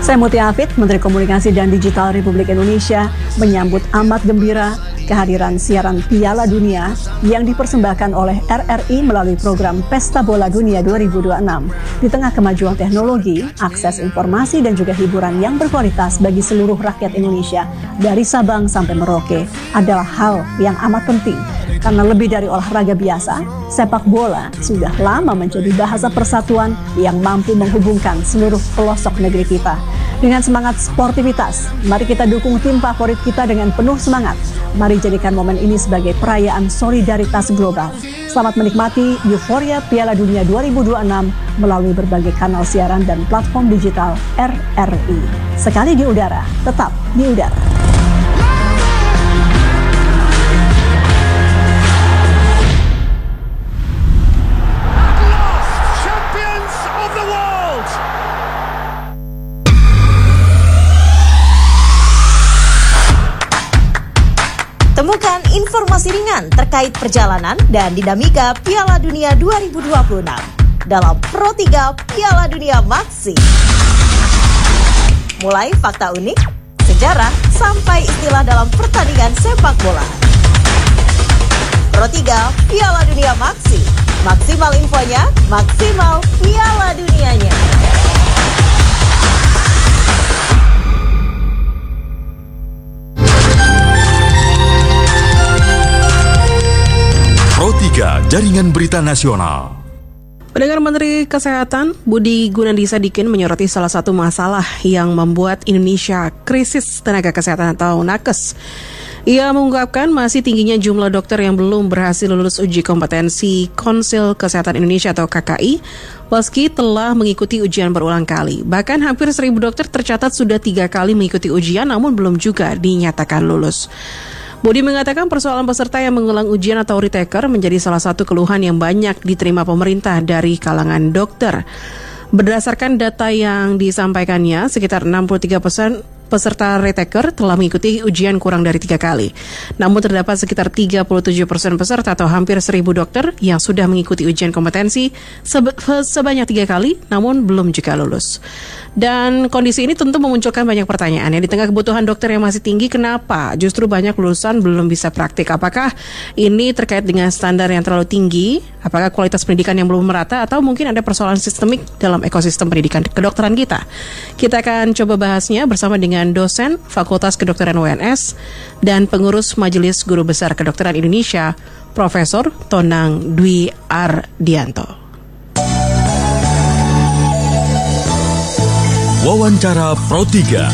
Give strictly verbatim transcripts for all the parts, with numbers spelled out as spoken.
Saya Mutia Hafid, Menteri Komunikasi dan Digital Republik Indonesia, menyambut amat gembira kehadiran siaran Piala Dunia yang dipersembahkan oleh R R I melalui program Pesta Bola Dunia dua ribu dua puluh enam. Di tengah kemajuan teknologi, akses informasi dan juga hiburan yang berkualitas bagi seluruh rakyat Indonesia dari Sabang sampai Merauke adalah hal yang amat penting. Karena lebih dari olahraga biasa, sepak bola sudah lama menjadi bahasa persatuan yang mampu menghubungkan seluruh pelosok negeri kita. Dengan semangat sportivitas, mari kita dukung tim favorit kita dengan penuh semangat. Mari jadikan momen ini sebagai perayaan solidaritas global. Selamat menikmati euforia Piala Dunia dua ribu dua puluh enam melalui berbagai kanal siaran dan platform digital R R I. Sekali di udara, tetap di udara. Temukan informasi ringan terkait perjalanan dan dinamika Piala Dunia dua ribu dua puluh enam dalam Pro tiga Piala Dunia Maxi. Mulai fakta unik, sejarah, sampai istilah dalam pertandingan sepak bola. Pro tiga Piala Dunia Maxi. Maksimal infonya, maksimal Piala Dunianya. Pro tiga Jaringan Berita Nasional. Pendengar, Menteri Kesehatan Budi Gunadisadikin menyoroti salah satu masalah yang membuat Indonesia krisis tenaga kesehatan atau nakes. Ia mengungkapkan masih tingginya jumlah dokter yang belum berhasil lulus uji kompetensi Konsil Kesehatan Indonesia atau K K I, meski telah mengikuti ujian berulang kali. Bahkan hampir seribu dokter tercatat sudah tiga kali mengikuti ujian namun belum juga dinyatakan lulus. Budi mengatakan persoalan peserta yang mengulang ujian atau retaker menjadi salah satu keluhan yang banyak diterima pemerintah dari kalangan dokter. Berdasarkan data yang disampaikannya, sekitar enam puluh tiga persen peserta retaker telah mengikuti ujian kurang dari tiga kali. Namun terdapat sekitar tiga puluh tujuh persen peserta atau hampir seribu dokter yang sudah mengikuti ujian kompetensi sebe- sebanyak tiga kali, namun belum juga lulus. Dan kondisi ini tentu memunculkan banyak pertanyaan. Ya, di tengah kebutuhan dokter yang masih tinggi, kenapa justru banyak lulusan belum bisa praktik? Apakah ini terkait dengan standar yang terlalu tinggi? Apakah kualitas pendidikan yang belum merata? Atau mungkin ada persoalan sistemik dalam ekosistem pendidikan kedokteran kita? Kita akan coba bahasnya bersama dengan dosen Fakultas Kedokteran U N S dan pengurus Majelis Guru Besar Kedokteran Indonesia, Profesor Tonang Dwi Ardianto. Wawancara Pro tiga.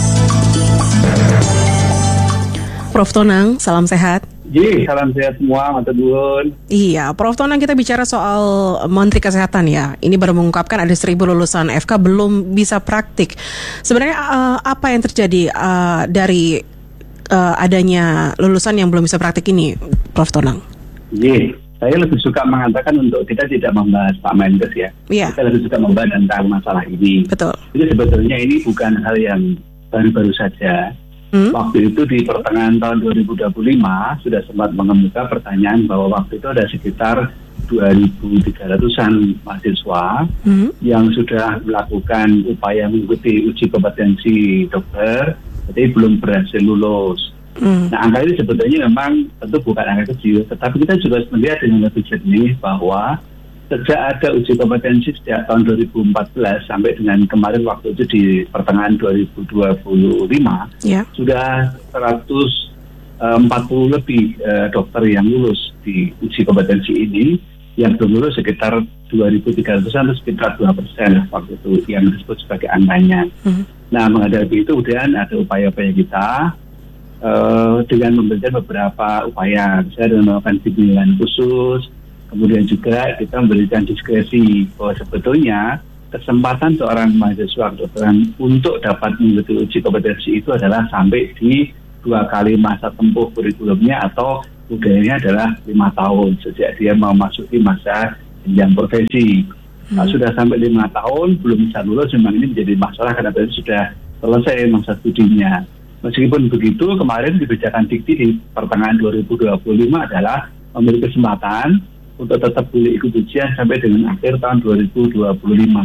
Prof Tonang, salam sehat. Ji, salam sehat semua, matur nuwun. Iya, Prof Tonang, kita bicara soal Menteri Kesehatan ya. Ini baru mengungkapkan ada seribu lulusan F K belum bisa praktik. Sebenarnya uh, apa yang terjadi uh, dari uh, adanya lulusan yang belum bisa praktik ini, Prof Tonang? Ji, saya lebih suka mengatakan untuk kita tidak membahas Pak Menkes ya. Iya. Kita lebih suka membahas tentang masalah ini. Betul. Jadi sebetulnya ini bukan hal yang baru-baru saja. Hmm? Waktu itu di pertengahan tahun dua ribu dua puluh lima sudah sempat mengemuka pertanyaan bahwa waktu itu ada sekitar dua ribu tiga ratusan mahasiswa hmm? yang sudah melakukan upaya mengikuti uji kompetensi dokter, tapi belum berhasil lulus. Hmm. Nah, angka ini sebetulnya memang tentu bukan angka kecil, tetapi kita juga melihat dengan lebih jernih bahwa sejak ada uji kompetensi sejak tahun dua ribu empat belas sampai dengan kemarin waktu itu di pertengahan dua ribu dua puluh lima yeah. sudah seratus empat puluh lebih uh, dokter yang lulus di uji kompetensi ini, yang belum lulus sekitar dua ribu tiga ratusan atau sekitar dua persen waktu itu yang disebut sebagai angkanya. Mm-hmm. Nah, menghadapi itu kemudian ada upaya-upaya kita uh, dengan memberikan beberapa upaya, misalnya dengan melakukan bimbingan khusus. Kemudian juga kita memberikan diskresi bahwa sebetulnya kesempatan seorang mahasiswa kedokteran untuk dapat mengikuti uji kompetensi itu adalah sampai di dua kali masa tempuh kurikulumnya atau budayanya adalah lima tahun sejak dia memasuki masa jenjang profesi. Hmm. Nah, sudah sampai lima tahun belum bisa lulus, memang ini menjadi masalah karena berarti sudah selesai masa studinya. Meskipun begitu, kemarin kebijakan Dikti di pertengahan dua ribu dua puluh lima adalah memberi kesempatan untuk tetap boleh ikut ujian sampai dengan akhir tahun dua ribu dua puluh lima.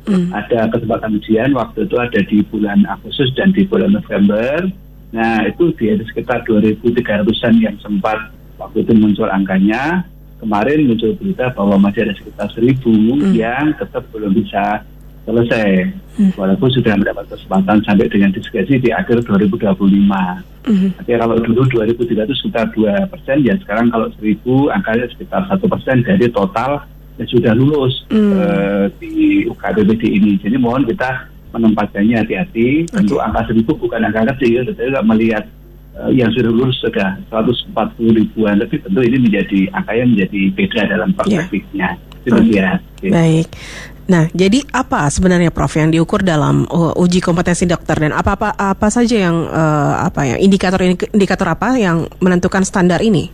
Hmm. Ada kesempatan ujian waktu itu ada di bulan Agustus dan di bulan November. Nah itu di sekitar dua ribu tiga ratusan yang sempat waktu itu muncul angkanya. Kemarin muncul berita bahwa masih ada sekitar seribu hmm. yang tetap belum bisa selesai, hmm. walaupun sudah mendapat kesempatan sampai dengan diskusi di akhir dua ribu dua puluh lima. Hmm. Artinya kalau dulu dua ribu tiga ratus sekitar dua persen, ya sekarang kalau seribu angkanya sekitar satu persen dari total yang sudah lulus hmm. uh, di U K B P D ini. Jadi mohon kita menempatkannya hati-hati. Okay. Tentu angka seribu bukan angka kecil, tetapi kalau melihat uh, yang sudah lulus sudah seratus empat puluh ribuan, tapi tentu ini menjadi angka yang menjadi beda dalam perspektifnya. Yeah. Okay. Ya. Okay. Baik. Nah, jadi apa sebenarnya Prof yang diukur dalam uh, uji kompetensi dokter dan apa-apa apa saja yang uh, apa ya indikator indikator apa yang menentukan standar ini?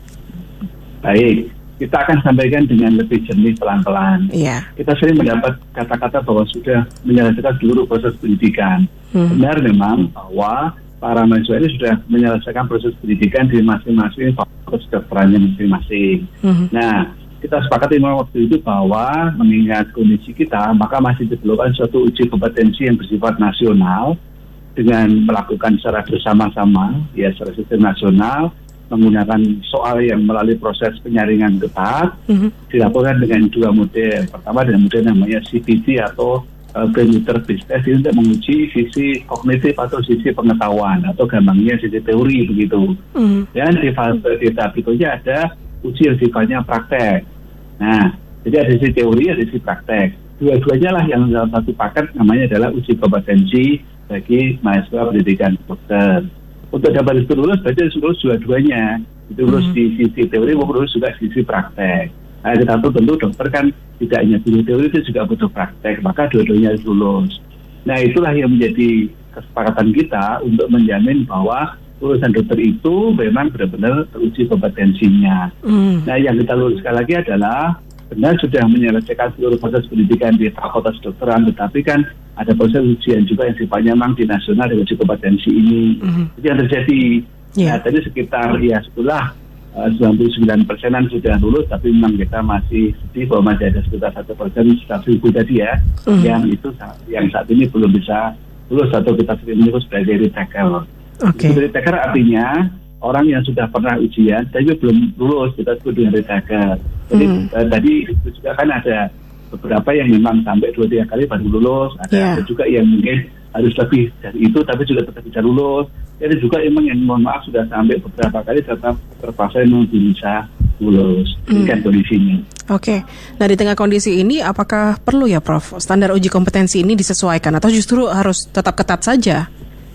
Baik, kita akan sampaikan dengan lebih jernih pelan-pelan. Yeah. Kita sering mendapat kata-kata bahwa sudah menyelesaikan seluruh proses pendidikan. Hmm. Benar memang bahwa para mahasiswa ini sudah menyelesaikan proses pendidikan di masing-masing fakultas kedokterannya masing-masing. Hmm. Nah, kita sepakati memang waktu itu bahwa mengingat kondisi kita, maka masih diperlukan suatu uji kompetensi yang bersifat nasional dengan melakukan secara bersama-sama, ya secara sistem nasional, menggunakan soal yang melalui proses penyaringan ketat, mm-hmm. dilakukan dengan dua model. Pertama dengan model namanya C B T atau uh, Computer Based Test, ini untuk menguji sisi kognitif atau sisi pengetahuan atau gampangnya sisi teori begitu. Mm-hmm. Dan di fase di tahap berikutnya ada uji yang sifatnya praktek. Nah, jadi ada sisi teori, ada sisi praktek. Dua-duanya lah yang dalam satu paket namanya adalah uji kompetensi bagi mahasiswa pendidikan dokter. Untuk dapat itu lulus, berarti harus lulus dua-duanya. Itu lulus hmm. di sisi teori, maupun lulus juga di sisi praktek. Nah, kita tahu tentu dokter kan tidak hanya butuh teori, itu juga butuh praktek. Maka dua-duanya harus lulus. Nah, itulah yang menjadi kesepakatan kita untuk menjamin bahwa lulusan dokter itu memang benar-benar teruji kompetensinya. Mm. Nah, yang kita luruskan lagi adalah benar sudah menyelesaikan seluruh proses pendidikan di fakultas kedokteran, tetapi kan ada proses ujian juga yang sifatnya memang di nasional dengan uji kompetensi ini. Mm. Itu yang terjadi. Yeah. Nah, tadi sekitar ya setelah uh, sembilan puluh sembilan persenan sudah lulus, tapi memang kita masih sedih bahwa masih ada sekitar satu persen, sekitar seribu tadi ya, mm. yang itu yang saat ini belum bisa lulus atau kita sering menyebut sebagai retaker. Okay. Retaker artinya orang yang sudah pernah ujian tapi belum lulus, kita sebut dengan retaker. Jadi hmm. uh, tadi itu juga kan ada beberapa yang memang sampai dua tiga kali baru lulus, ada, yeah. ada juga yang mungkin harus lebih dari itu tapi juga tetap bisa lulus. Ada juga emang yang mohon maaf sudah sampai beberapa kali tetap terpaksa memang bisa lulus. Hmm. Ini kan kondisinya. Oke, okay. Nah di tengah kondisi ini apakah perlu ya Prof standar uji kompetensi ini disesuaikan atau justru harus tetap ketat saja?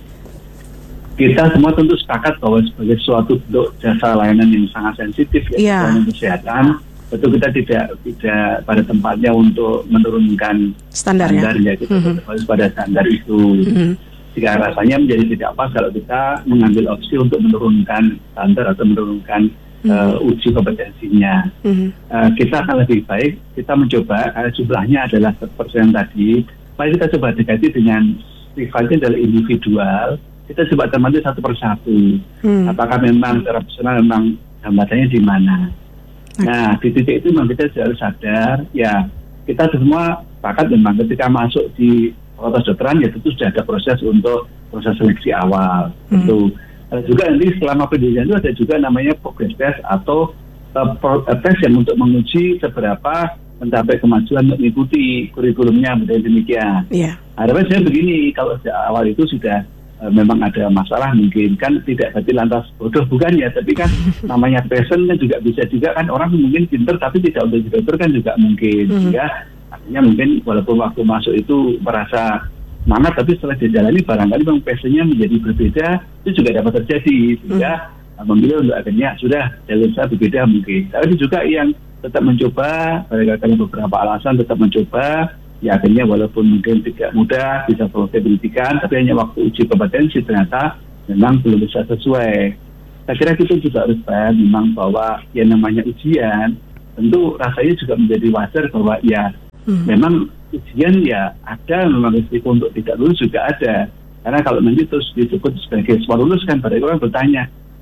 Kita semua tentu sepakat bahwa sebagai suatu bentuk jasa layanan yang sangat sensitif ya, yeah. layanan kesehatan, tentu kita tidak tidak pada tempatnya untuk menurunkan standarnya. Standar, ya, kita mm-hmm. harus pada standar itu. Mm-hmm. Jika rasanya menjadi tidak pas kalau kita mengambil opsi untuk menurunkan standar atau menurunkan mm-hmm. uh, uji kompetensinya. Mm-hmm. Uh, kita akan lebih baik kita mencoba uh, jumlahnya adalah satu persen tadi. Mari kita coba dekati dengan sifatnya adalah individual. Kita coba cermati satu persatu. Hmm. Apakah memang secara personal memang hambatannya di mana? Okay. Nah, di titik itu memang kita harus sadar, ya kita semua sepakat memang ketika masuk di fakultas kedokteran ya tentu sudah ada proses untuk proses seleksi awal. Hmm. Tentu. Ada juga nanti selama pendidikan itu ada juga namanya progress test atau uh, pro, uh, tes yang untuk menguji seberapa mencapai kemajuan untuk mengikuti kurikulumnya dan demikian. Yeah. Harapan saya begini, kalau sejak awal itu sudah memang ada masalah mungkin kan tidak berarti lantas bodoh bukan ya, tapi kan namanya passion kan juga bisa juga kan orang mungkin pinter tapi tidak untuk dokter kan juga mungkin mm-hmm. sehingga artinya mungkin walaupun waktu masuk itu merasa semangat tapi setelah dijalani barangkali memang passionnya menjadi berbeda, itu juga dapat terjadi sehingga mm-hmm. memilih untuk akhirnya sudah jalur saya berbeda mungkin. Tapi juga yang tetap mencoba barangkali beberapa alasan tetap mencoba ya akhirnya walaupun mungkin tidak mudah bisa selesai pendidikan, tapi hanya waktu uji kompetensi ternyata memang belum bisa sesuai. Saya kira kita juga harus paham memang bahwa yang namanya ujian tentu rasanya juga menjadi wajar bahwa ya hmm. memang ujian ya ada memang risiko untuk tidak lulus juga ada. Karena kalau nanti terus disebut sebagai semua lulus kan pada orang bertanya,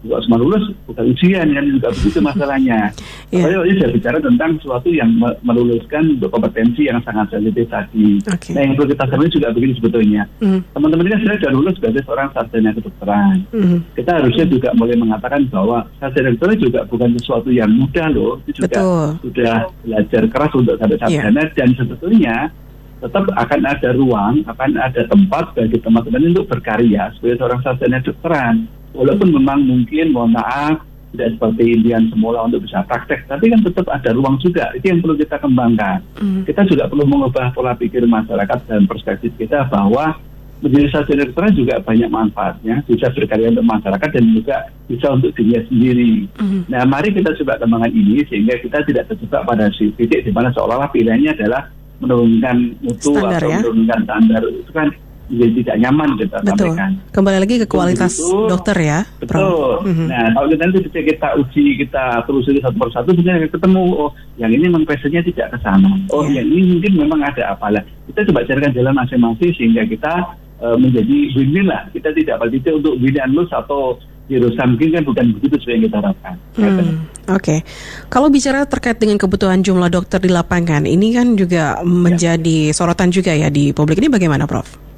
Juga semua lulus bukan ujian kan, juga begitu masalahnya. Yeah. Saya sudah bicara tentang sesuatu yang meluluskan untuk kompetensi yang sangat sensitif tadi. Okay. Nah yang perlu kita cermati juga begini sebetulnya. Mm. Teman-teman ini kan sudah lulus sebagai seorang sarjana kedokteran. Mm. Kita harusnya juga boleh mengatakan bahwa sarjana kedokteran juga bukan sesuatu yang mudah loh. Itu juga Betul. sudah belajar keras untuk sampai sarjana yeah. dan sebetulnya tetap akan ada ruang, akan ada tempat bagi teman-teman untuk berkarya sebagai seorang sarjana kedokteran. Walaupun memang mungkin, mohon maaf, tidak seperti impian semula untuk bisa praktek, tapi kan tetap ada ruang juga. Itu yang perlu kita kembangkan. Mm. Kita juga perlu mengubah pola pikir masyarakat dan perspektif kita bahwa menjadi sarjana kedokteran juga banyak manfaatnya, bisa berkarya untuk masyarakat dan juga bisa untuk dirinya sendiri. Mm. Nah, mari kita coba kembangkan ini sehingga kita tidak terjebak pada titik di mana seolah-olah pilihannya adalah menurunkan mutu standar, atau ya? menurunkan standar. Itu kan jadi tidak nyaman kita Betul. sampaikan. Kembali lagi ke kualitas itu, dokter ya. Betul. Mm-hmm. Nah, kalau kita nanti ketika kita uji, kita telusuri satu persatu, sebenarnya ketemu, oh, yang ini memang passionnya tidak ke sana. Oh, yeah. yang ini mungkin memang ada apalah. Kita coba carikan jalan masing-masing sehingga kita uh, menjadi win-win lah. Kita tidak pada titik untuk win and lose atau zero sum game kan bukan begitu seperti yang kita harapkan. Hmm. Oke. Okay. Kalau bicara terkait dengan kebutuhan jumlah dokter di lapangan, ini kan juga menjadi ya. sorotan juga ya di publik. Ini bagaimana, Prof?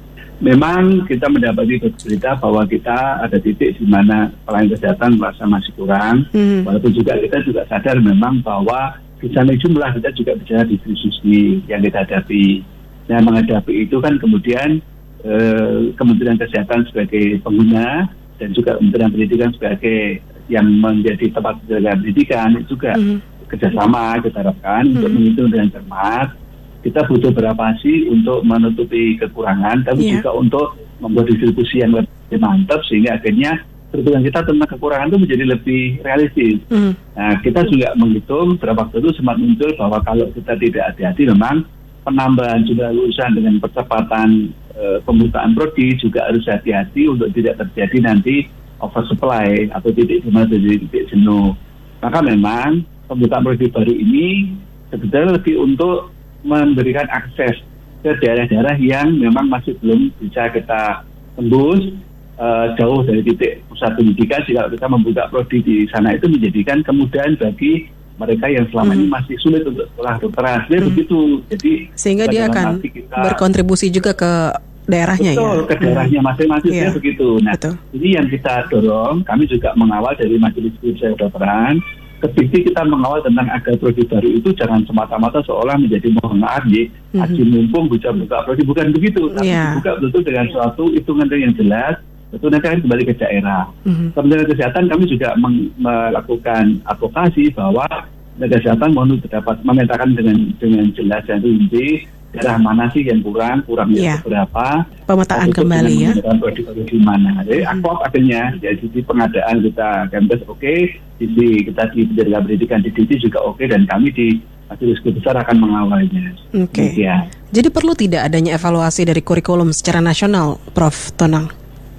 Memang kita mendapati berita bahwa kita ada titik di mana pelayanan kesehatan merasa masih kurang. Hmm. Walaupun juga kita juga sadar memang bahwa di sana jumlah kita juga bicara distribusi yang kita hadapi. Nah, menghadapi itu kan kemudian eh, Kementerian Kesehatan sebagai pengguna dan juga Kementerian Pendidikan sebagai yang menjadi tempat pendidikan juga hmm. kerjasama kita harapkan hmm. untuk menghitung dengan cermat. Kita butuh berapa sih untuk menutupi kekurangan, tapi yeah. juga untuk membuat distribusi yang lebih mantap sehingga akhirnya perhitungan kita tentang kekurangan itu menjadi lebih realistis. Mm. Nah, kita juga menghitung berapa waktu itu sempat muncul bahwa kalau kita tidak hati-hati memang penambahan jumlah lulusan dengan percepatan e, pembukaan prodi juga harus hati-hati untuk tidak terjadi nanti oversupply atau titik di mana terjadi titik jenuh. Maka memang pembukaan prodi baru ini sebetulnya lebih untuk memberikan akses ke daerah-daerah yang memang masih belum bisa kita tembus uh, jauh dari titik pusat pendidikan. Jika kita membuka prodi di sana itu menjadikan kemudahan bagi mereka yang selama hmm. ini masih sulit untuk sekolah dokteran. Jadi hmm. begitu. Jadi sehingga dia akan kita berkontribusi juga ke daerahnya. Betul, ya. ke daerahnya hmm. masing-masing yeah. begitu. Nah, betul. Ini yang kita dorong. Kami juga mengawal dari Majelis Besar Kedokteran. Ketika kita mengawal tentang agar prodi baru itu jangan semata-mata seolah menjadi mohon maaf ya, mm-hmm. aji mumpung bisa buka prodi, bukan begitu, tapi yeah. dibuka betul dengan suatu hitungan yang jelas, betul nanti akan kembali ke daerah. Mm-hmm. Kementerian Kesehatan kami juga meng- melakukan advokasi bahwa Kesehatan mohon dapat memetakan dengan dengan jelas dan rinci daerah mana sih yang kurang, kurangnya yeah. berapa, pemetaan kembali ya. Prodi-prodi di mana. Jadi mm-hmm. akop akhirnya ya sisi pengadaan kita Kempes oke, okay, sisi kita di pendidikan pendidikan di D I T I juga oke, okay, dan kami di Majelis Besar akan mengawalnya. Oke. Okay. Ya. Jadi perlu tidak adanya evaluasi dari kurikulum secara nasional, Prof Tonang?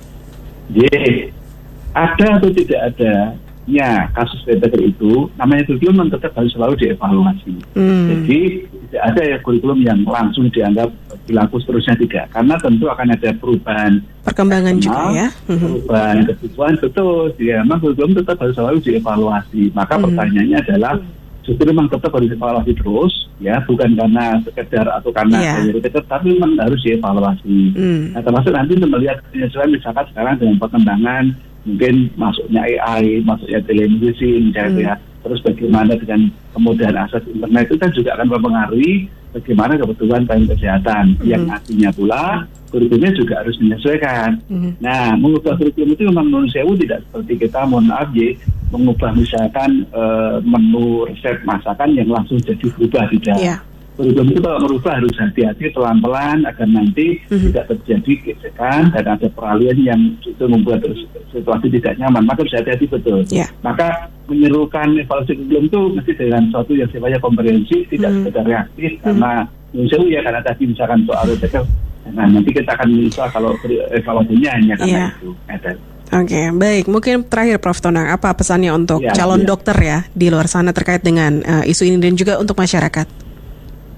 Jadi ada atau tidak ada? Ya, kasus P T K itu namanya kurikulum tetap harus selalu dievaluasi. Hmm. Jadi tidak ada ya kurikulum yang langsung dianggap berlaku seterusnya, tidak, karena tentu akan ada perubahan perkembangan eksternal, juga ya, perubahan hmm. kebutuhan, betul. Jadi memang kurikulum tetap harus selalu dievaluasi. Maka hmm. pertanyaannya adalah justru memang tetap harus dievaluasi terus, ya, bukan karena sekedar atau karena yeah. tetap, tapi memang harus dievaluasi. Hmm. Nah, termasuk nanti melihat penyesuaian misalkan sekarang dengan perkembangan mungkin masuknya A I, masuknya telemedicine, misalnya, hmm. terus bagaimana dengan kemudahan akses internet itu kan juga akan mempengaruhi bagaimana kebutuhan pelayanan kesehatan, hmm. yang artinya pula kurikulumnya juga harus menyesuaikan. Hmm. Nah, mengubah kurikulum itu memang menurut saya tidak seperti kita mohon maaf ya, mengubah misalkan uh, menu resep masakan yang langsung jadi berubah, tidak. Yeah. Kurikulum itu kalau merubah harus hati-hati pelan-pelan agar nanti mm-hmm. tidak terjadi gesekan dan ada peralihan yang itu membuat situasi tidak nyaman. Maka harus hati-hati betul. Yeah. Maka menyerukan evaluasi kurikulum itu mesti dengan sesuatu yang sifatnya komprehensif, tidak mm-hmm. sekedar reaktif, mm-hmm. karena menurut ya karena tadi misalkan soal resep, nah nanti kita akan mencoba kalau evaluasinya hanya karena yeah. itu. Oke, okay, baik. Mungkin terakhir Prof Tonang, apa pesannya untuk ya, calon ya. dokter ya di luar sana terkait dengan uh, isu ini dan juga untuk masyarakat?